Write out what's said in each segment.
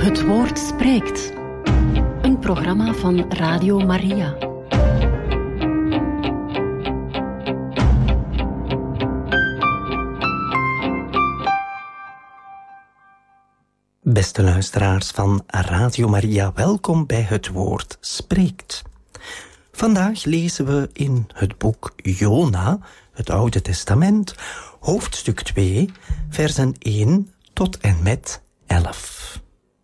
Het woord spreekt. Een programma van Radio Maria. Beste luisteraars van Radio Maria, welkom bij Het Woord Spreekt. Vandaag lezen we in het boek Jona, het Oude Testament, hoofdstuk 2, versen 1 tot en met 11.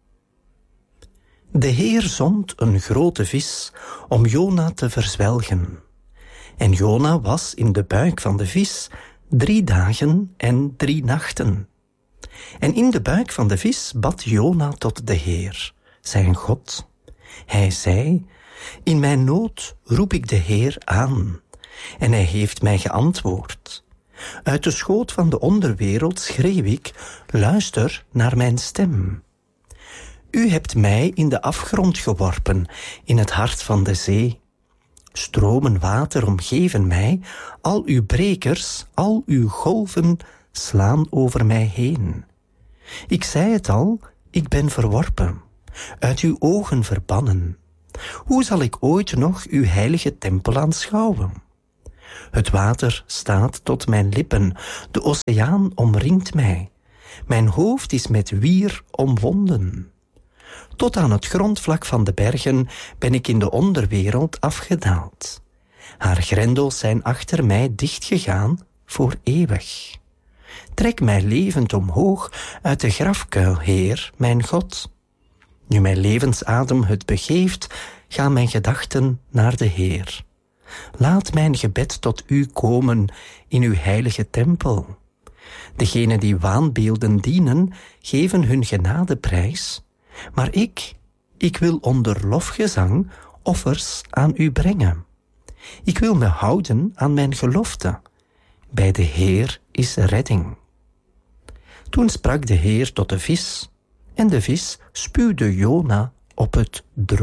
De Heer zond een grote vis om Jona te verzwelgen. En Jona was in de buik van de vis 3 dagen en 3 nachten. En in de buik van de vis bad Jona tot de Heer, zijn God. Hij zei: in mijn nood roep ik de Heer aan, en hij heeft mij geantwoord. Uit de schoot van de onderwereld schreeuw ik: luister naar mijn stem. U hebt mij in de afgrond geworpen, in het hart van de zee. Stromen water omgeven mij, al uw brekers, al uw golven slaan over mij heen. Ik zei het al, ik ben verworpen, uit uw ogen verbannen. Hoe zal ik ooit nog uw heilige tempel aanschouwen? Het water staat tot mijn lippen, de oceaan omringt mij. Mijn hoofd is met wier omwonden. Tot aan het grondvlak van de bergen ben ik in de onderwereld afgedaald. Haar grendels zijn achter mij dichtgegaan voor eeuwig. Trek mij levend omhoog uit de grafkuil, Heer, mijn God. Nu mijn levensadem het begeeft, gaan mijn gedachten naar de Heer. Laat mijn gebed tot u komen in uw heilige tempel. Degenen die waanbeelden dienen, geven hun genadeprijs. Maar ik wil onder lofgezang offers aan u brengen. Ik wil me houden aan mijn gelofte. Bij de Heer is redding. Toen sprak de Heer tot de vis, en de vis spuwde Jona op het droge.